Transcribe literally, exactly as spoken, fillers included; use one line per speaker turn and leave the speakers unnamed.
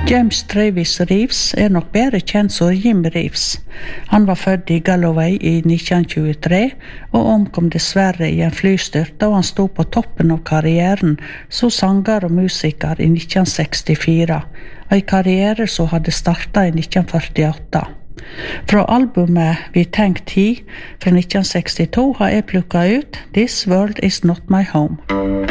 James Travis Reeves er nok bedre kjent som Jim Reeves. Han var født i Galloway i nitten tjuetre og omkom dessverre i en flystyrt da han stod på toppen av karrieren som sanger og musiker i nitten sekstifire, en karriere som hadde startet i nitten førtiåtte. Fra albumet Vi Tenk Ti fra nitten sekstito har jeg plukket ut This World Is Not My Home.